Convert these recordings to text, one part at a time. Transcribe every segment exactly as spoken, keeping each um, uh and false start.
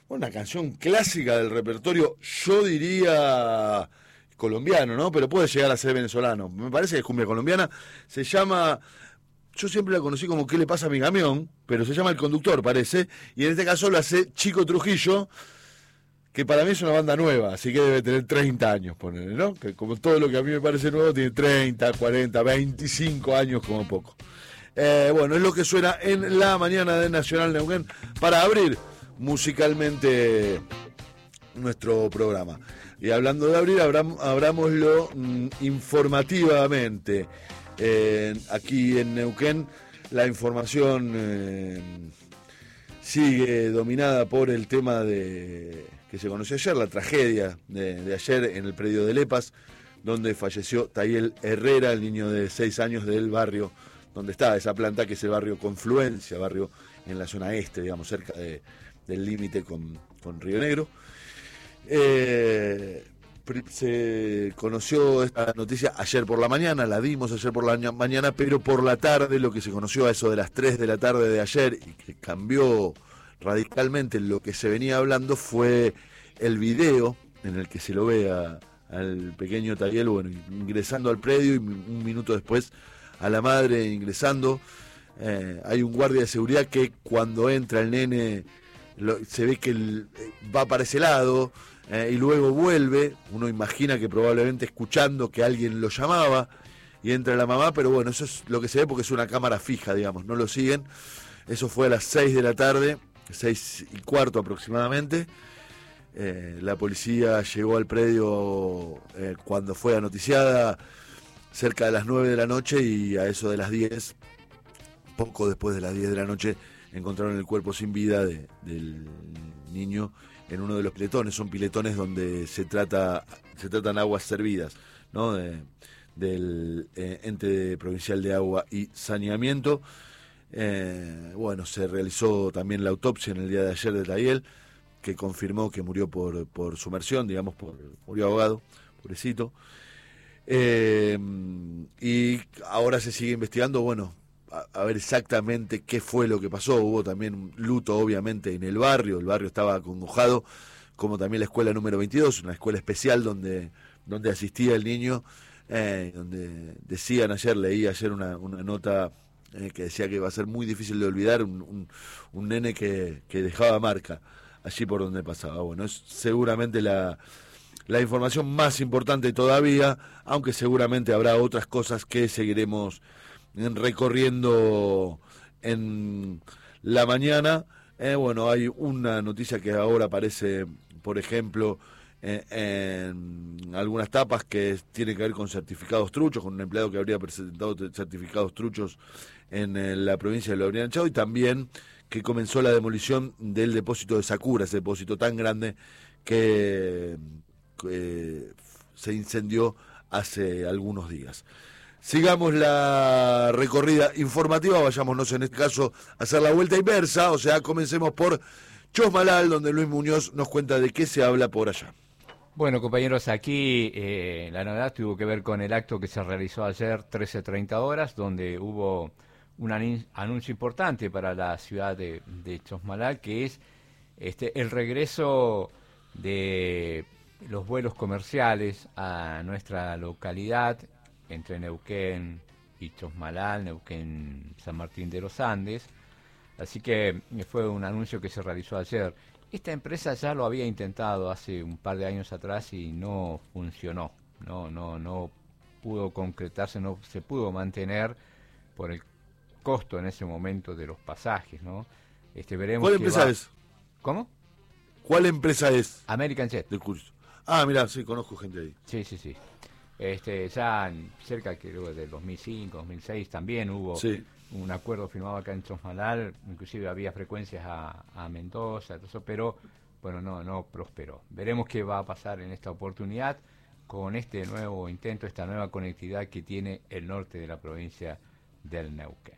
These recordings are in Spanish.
una canción clásica del repertorio, yo diría colombiano, ¿no? Pero puede llegar a ser venezolano. Me parece que es cumbia colombiana. Se llama, yo siempre la conocí como ¿Qué le pasa a mi camión? Pero se llama El Conductor, parece. Y en este caso lo hace Chico Trujillo, que para mí es una banda nueva, así que debe tener treinta años, ponele, ¿no? Que como todo lo que a mí me parece nuevo, tiene treinta, cuarenta, veinticinco años como poco. Eh, bueno, es lo que suena en la mañana de Nacional Neuquén para abrir musicalmente nuestro programa. Y hablando de abrir, abram, abrámoslo mm, informativamente. Eh, aquí en Neuquén la información eh, sigue dominada por el tema de que se conoció ayer, la tragedia de, de ayer en el predio de Lepas, donde falleció Tayel Herrera, el niño de seis años del barrio donde está esa planta, que es el barrio Confluencia, barrio en la zona este, digamos, cerca de, del límite con, con Río Negro. Eh, se conoció esta noticia ayer por la mañana, la dimos ayer por la mañana, pero por la tarde, lo que se conoció a eso de las tres de la tarde de ayer, y que cambió radicalmente lo que se venía hablando, fue el video en el que se lo ve a, al pequeño Tayel, bueno, ingresando al predio, y un minuto después a la madre ingresando. Eh, hay un guardia de seguridad que cuando entra el nene lo, se ve que el, va para ese lado, eh, y luego vuelve. Uno imagina que probablemente escuchando que alguien lo llamaba, y entra la mamá, pero bueno, eso es lo que se ve porque es una cámara fija, digamos, no lo siguen. Eso fue a las seis de la tarde, seis y cuarto aproximadamente. Eh, la policía llegó al predio eh, cuando fue anoticiada cerca de las nueve de la noche, y a eso de las diez, poco después de las diez de la noche, encontraron el cuerpo sin vida de, del niño en uno de los piletones. Son piletones donde se trata se tratan aguas servidas, ¿no? De, del eh, ente provincial de agua y saneamiento. Eh, bueno, se realizó también la autopsia en el día de ayer de Tayel, que confirmó que murió por, por sumersión, digamos, por murió ahogado, pobrecito. Eh, y ahora se sigue investigando, bueno, a, a ver exactamente qué fue lo que pasó. Hubo también luto, obviamente, en el barrio. El barrio estaba acongojado, como también la escuela número veintidós, una escuela especial donde, donde asistía el niño, eh, donde decían ayer, leí ayer una, una nota eh, que decía que iba a ser muy difícil de olvidar un, un, un nene que, que dejaba marca allí por donde pasaba. Bueno, es seguramente la... la información más importante todavía, aunque seguramente habrá otras cosas que seguiremos recorriendo en la mañana. Eh, bueno, hay una noticia que ahora aparece, por ejemplo, eh, en algunas tapas, que tiene que ver con certificados truchos, con un empleado que habría presentado certificados truchos en, en la provincia de Laureano Chao, y también que comenzó la demolición del depósito de Sakura, ese depósito tan grande que... Eh, se incendió hace algunos días. Sigamos la recorrida informativa, vayámonos en este caso a hacer la vuelta inversa, o sea, comencemos por Chosmalal, donde Luis Muñoz nos cuenta de qué se habla por allá. Bueno, compañeros, aquí eh, la novedad tuvo que ver con el acto que se realizó ayer, trece treinta horas, donde hubo un anuncio importante para la ciudad de, de Chosmalal, que es este el regreso de los vuelos comerciales a nuestra localidad, entre Neuquén y Chosmalal, Neuquén, San Martín de los Andes. Así que fue un anuncio que se realizó ayer. Esta empresa ya lo había intentado hace un par de años atrás y no funcionó, no, no, no pudo concretarse, no se pudo mantener por el costo en ese momento de los pasajes, ¿no? Este, veremos. ¿Cuál empresa va... es? ¿Cómo? ¿Cuál empresa es? American Jet. De curso. Ah, mirá, sí, conozco gente ahí. Sí, sí, sí. Este, ya cerca creo del dos mil cinco, dos mil seis también hubo sí. un acuerdo firmado acá en Chosmalal, inclusive había frecuencias a, a Mendoza, eso, pero bueno, no, no prosperó. Veremos qué va a pasar en esta oportunidad con este nuevo intento, esta nueva conectividad que tiene el norte de la provincia del Neuquén.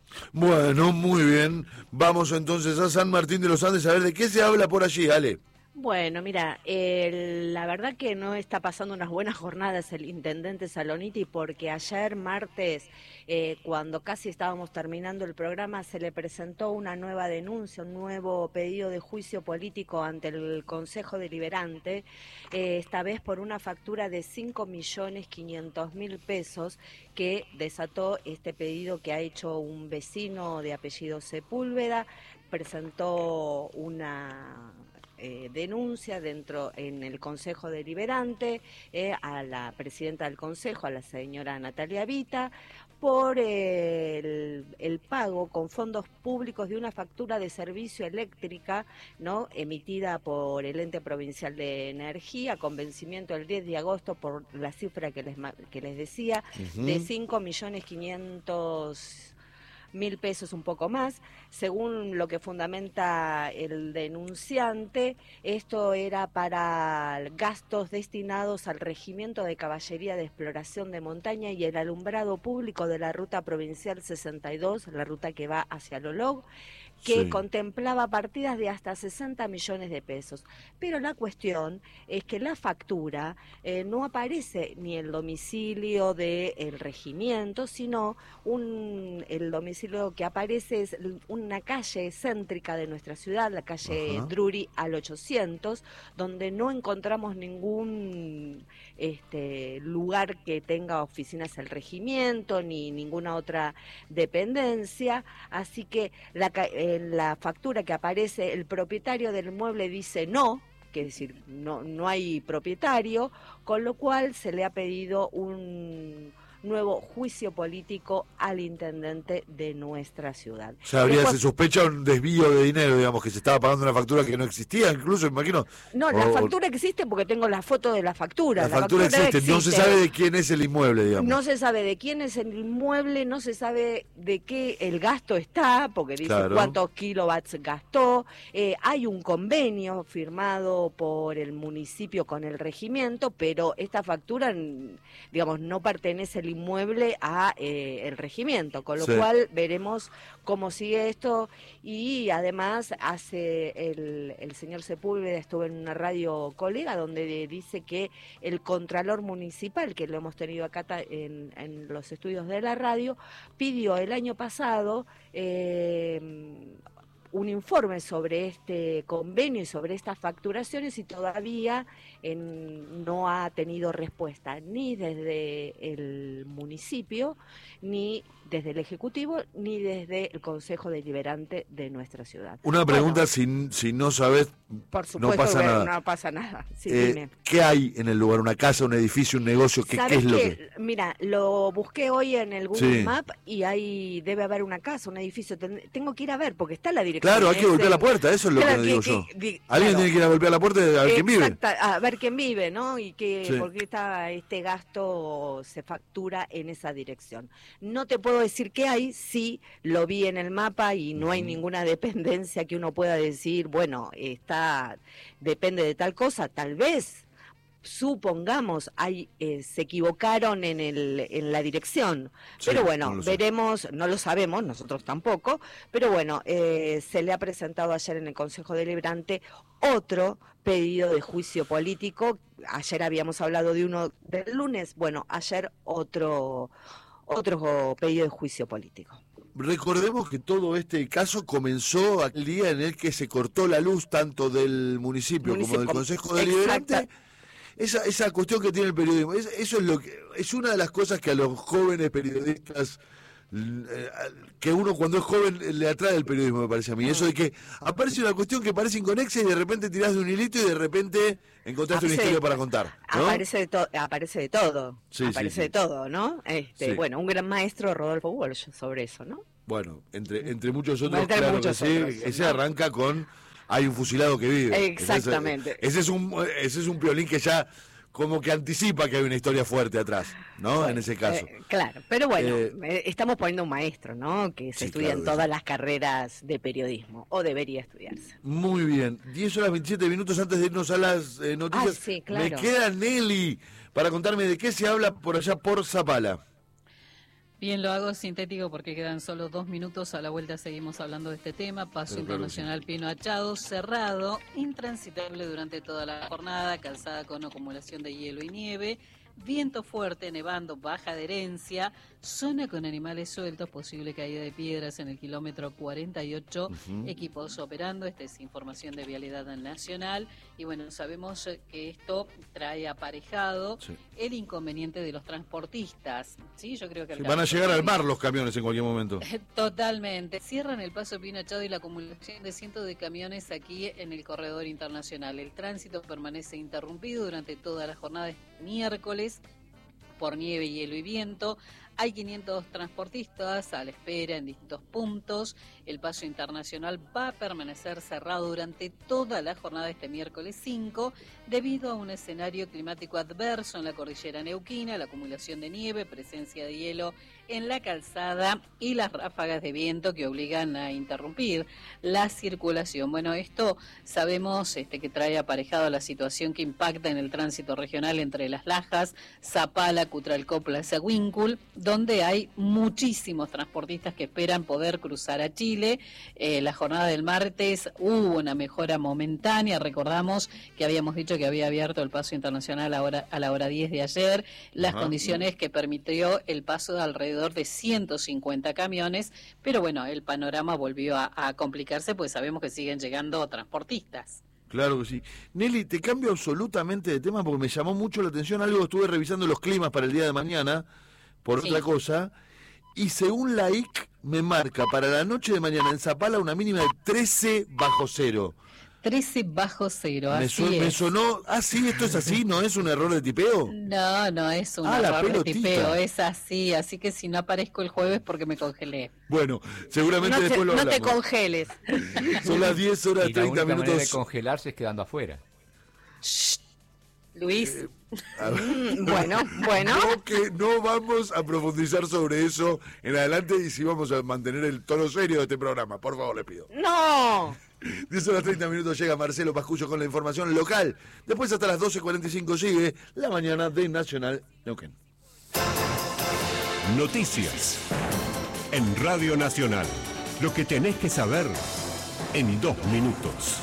Bueno, muy bien. Vamos entonces a San Martín de los Andes a ver de qué se habla por allí, Ale. Bueno, mira, eh, la verdad que no está pasando unas buenas jornadas el intendente Saloniti, porque ayer martes, eh, cuando casi estábamos terminando el programa, se le presentó una nueva denuncia, un nuevo pedido de juicio político ante el Consejo Deliberante, eh, esta vez por una factura de cinco millones quinientos mil pesos que desató este pedido que ha hecho un vecino de apellido Sepúlveda. Presentó una Eh, denuncia dentro en el Consejo Deliberante eh, a la presidenta del Consejo, a la señora Natalia Vita, por eh, el, el pago con fondos públicos de una factura de servicio eléctrica, ¿no?, emitida por el Ente Provincial de Energía, con vencimiento el diez de agosto, por la cifra que les, que les decía, uh-huh. de cinco millones quinientos mil pesos, un poco más. Según lo que fundamenta el denunciante, esto era para gastos destinados al Regimiento de Caballería de Exploración de Montaña y el alumbrado público de la Ruta Provincial sesenta y dos, la ruta que va hacia Lolog, que sí. contemplaba partidas de hasta sesenta millones de pesos. Pero la cuestión es que la factura eh, no aparece ni el domicilio del regimiento, sino un, el domicilio que aparece es una calle céntrica de nuestra ciudad, la calle Ajá. Drury al ochocientos, donde no encontramos ningún este, lugar que tenga oficinas del regimiento, ni ninguna otra dependencia, así que la en la factura que aparece, el propietario del inmueble dice no, que es decir, no, no hay propietario, con lo cual se le ha pedido un nuevo juicio político al intendente de nuestra ciudad. O sea, habría, Después, se sospecha un desvío de dinero, digamos, que se estaba pagando una factura que no existía, incluso, imagino. No, o, la factura existe porque tengo la foto de la factura. La, la factura, factura existe, existe, no se sabe de quién es el inmueble, digamos. No se sabe de quién es el inmueble, no se sabe de qué el gasto está, porque dice claro. cuántos kilowatts gastó. Eh, hay un convenio firmado por el municipio con el regimiento, pero esta factura, digamos, no pertenece al inmueble a eh, el regimiento, con lo sí. cual veremos cómo sigue esto. Y además hace el, el señor Sepúlveda estuvo en una radio colega donde dice que el contralor municipal, que lo hemos tenido acá en, en los estudios de la radio, pidió el año pasado eh, un informe sobre este convenio y sobre estas facturaciones, y todavía en, no ha tenido respuesta ni desde el municipio, ni desde el Ejecutivo, ni desde el Consejo Deliberante de nuestra ciudad. Una pregunta, bueno, si, si no sabes, por supuesto, no pasa que nada. No pasa nada. Sí, eh, ¿Qué hay en el lugar? ¿Una casa, un edificio, un negocio? ¿Qué, ¿qué es lo que, que...? Mira, lo busqué hoy en el Google sí. Map y ahí debe haber una casa, un edificio. Tengo que ir a ver porque está la dirección. Claro, hay que golpear la puerta, eso es lo claro, que, que digo que, yo. Que, di, Alguien claro. tiene que ir a golpear la puerta a ver Exacto, quién vive. A ver quién vive, ¿no? Y que sí. porque está, este gasto se factura en esa dirección. No te puedo decir qué hay, sí lo vi en el mapa y no hay uh-huh. ninguna dependencia que uno pueda decir, bueno, está depende de tal cosa, tal vez. Supongamos, hay, eh, se equivocaron en, el, en la dirección, sí, pero bueno, no veremos, sé. no lo sabemos, nosotros tampoco, pero bueno, eh, se le ha presentado ayer en el Consejo Deliberante otro pedido de juicio político. Ayer habíamos hablado de uno del lunes, bueno, ayer otro, otro pedido de juicio político. Recordemos que todo este caso comenzó aquel día en el que se cortó la luz tanto del municipio, municipio como del Consejo Deliberante. Exacto. Esa, esa cuestión que tiene el periodismo, es, eso es lo que es una de las cosas que a los jóvenes periodistas, eh, que uno cuando es joven le atrae el periodismo, me parece a mí. Eso de que aparece una cuestión que parece inconexa y de repente tirás de un hilito y de repente encontraste aparece, una historia para contar, ¿no? Aparece de, to- aparece de todo, sí, aparece sí, sí. de todo, ¿no? Este, sí. Bueno, un gran maestro, Rodolfo Walsh, sobre eso, ¿no? Bueno, entre, entre muchos otros, entre claro muchos que sí, otros, ese ¿no? arranca con... Hay un fusilado que vive. Exactamente. Ese, ese es un ese es un piolín que ya como que anticipa que hay una historia fuerte atrás, ¿no? Bueno, en ese caso. Eh, claro, pero bueno, eh, estamos poniendo un maestro, ¿no? Que se sí, estudia claro, en todas sí. las carreras de periodismo, o debería estudiarse. Muy bien. diez horas veintisiete minutos antes de irnos a las eh, noticias. Ah, sí, claro. Me queda Nelly para contarme de qué se habla por allá por Zapala. Bien, lo hago sintético porque quedan solo dos minutos. A la vuelta seguimos hablando de este tema. Paso Pero claro, internacional sí. Pino Achado, cerrado, intransitable durante toda la jornada, calzada con acumulación de hielo y nieve. Viento fuerte, nevando, baja adherencia, zona con animales sueltos, posible caída de piedras en el kilómetro cuarenta y ocho, Uh-huh. equipos operando. Esta es información de Vialidad Nacional. Y bueno, sabemos que esto trae aparejado Sí. el inconveniente de los transportistas. Sí, yo creo que... Sí, van a llegar al mar los camiones en cualquier momento. Totalmente. Cierran el paso Pino Achado y la acumulación de cientos de camiones aquí en el corredor internacional. El tránsito permanece interrumpido durante toda la jornada de miércoles por nieve, hielo y viento. Hay quinientos transportistas a la espera en distintos puntos. El paso internacional va a permanecer cerrado durante toda la jornada de este miércoles cinco debido a un escenario climático adverso en la cordillera neuquina, la acumulación de nieve, presencia de hielo en la calzada y las ráfagas de viento que obligan a interrumpir la circulación. Bueno, esto sabemos este, que trae aparejado la situación que impacta en el tránsito regional entre Las Lajas, Zapala, Cutralcó, Plaza Huíncul, donde hay muchísimos transportistas que esperan poder cruzar a Chile. Eh, la jornada del martes hubo una mejora momentánea. Recordamos que habíamos dicho que había abierto el paso internacional a, hora, a la hora diez de ayer, las Ajá. condiciones que permitió el paso de alrededor de ciento cincuenta camiones, pero bueno, el panorama volvió a, a complicarse, pues sabemos que siguen llegando transportistas. Claro que sí. Nelly, te cambio absolutamente de tema porque me llamó mucho la atención algo que estuve revisando los climas para el día de mañana, por sí. otra cosa, y según la I C me marca para la noche de mañana en Zapala una mínima de trece bajo cero. trece bajo cero, me así su- es. Me sonó, ah, sí, esto es así, ¿no es un error de tipeo? No, no es un ah, error de tipeo, es así, así que si no aparezco el jueves porque me congelé. Bueno, seguramente no después te, lo no hablamos. te congeles. Son las diez horas y treinta la única minutos. manera de congelarse es quedando afuera. Shh, Luis. Eh, mm, bueno, bueno. No, que no vamos a profundizar sobre eso en adelante y sí vamos a mantener el tono serio de este programa, por favor, le pido. No. diez horas treinta minutos llega Marcelo Pascuyo con la información local. Después hasta las doce cuarenta y cinco sigue la mañana de Nacional Neuquén. Noticias en Radio Nacional. Lo que tenés que saber en dos minutos.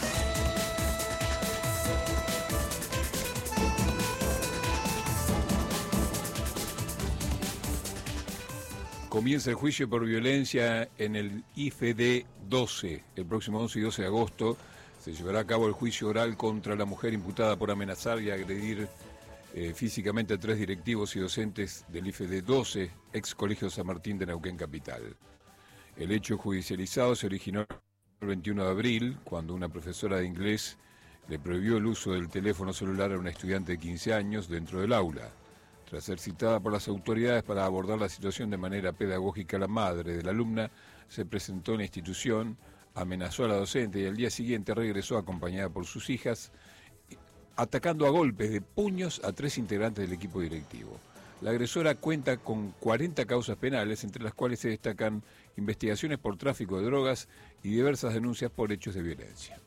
Comienza el juicio por violencia en el I F E D doce. El próximo once y doce de agosto se llevará a cabo el juicio oral contra la mujer imputada por amenazar y agredir eh, físicamente a tres directivos y docentes del I F E D doce, ex Colegio San Martín de Neuquén Capital. El hecho judicializado se originó el veintiuno de abril, cuando una profesora de inglés le prohibió el uso del teléfono celular a una estudiante de quince años dentro del aula. Tras ser citada por las autoridades para abordar la situación de manera pedagógica, la madre de la alumna se presentó en la institución, amenazó a la docente y al día siguiente regresó acompañada por sus hijas, atacando a golpes de puños a tres integrantes del equipo directivo. La agresora cuenta con cuarenta causas penales, entre las cuales se destacan investigaciones por tráfico de drogas y diversas denuncias por hechos de violencia.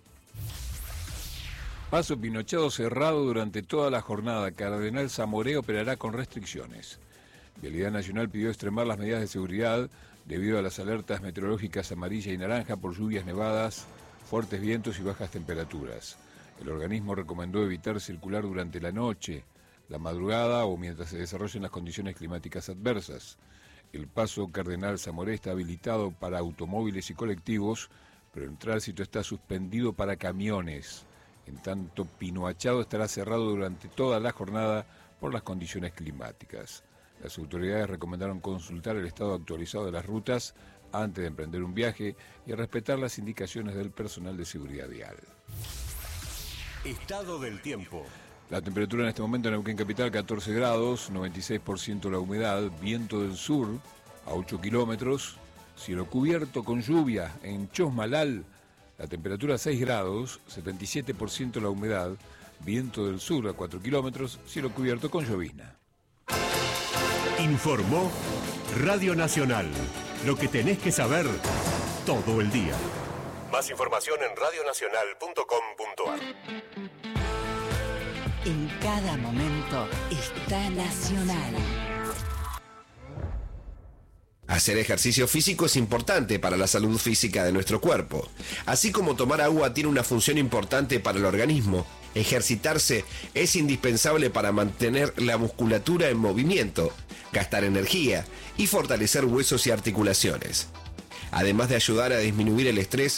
Paso Pino Achado cerrado durante toda la jornada. Cardenal Zamoré operará con restricciones. Vialidad Nacional pidió extremar las medidas de seguridad debido a las alertas meteorológicas amarilla y naranja por lluvias nevadas, fuertes vientos y bajas temperaturas. El organismo recomendó evitar circular durante la noche, la madrugada o mientras se desarrollen las condiciones climáticas adversas. El paso Cardenal Zamoré está habilitado para automóviles y colectivos, pero el tránsito está suspendido para camiones. En tanto, Pino Achado estará cerrado durante toda la jornada por las condiciones climáticas. Las autoridades recomendaron consultar el estado actualizado de las rutas antes de emprender un viaje y respetar las indicaciones del personal de seguridad vial. Estado del tiempo. La temperatura en este momento en Neuquén Capital, catorce grados, noventa y seis por ciento la humedad, viento del sur a ocho kilómetros, cielo cubierto con lluvia en Chosmalal. La temperatura seis grados, setenta y siete por ciento la humedad, viento del sur a cuatro kilómetros, cielo cubierto con llovizna. Informó Radio Nacional. Lo que tenés que saber todo el día. Más información en radio nacional punto com punto a r. En cada momento está Nacional. Hacer ejercicio físico es importante para la salud física de nuestro cuerpo. Así como tomar agua tiene una función importante para el organismo, ejercitarse es indispensable para mantener la musculatura en movimiento, gastar energía y fortalecer huesos y articulaciones. Además de ayudar a disminuir el estrés,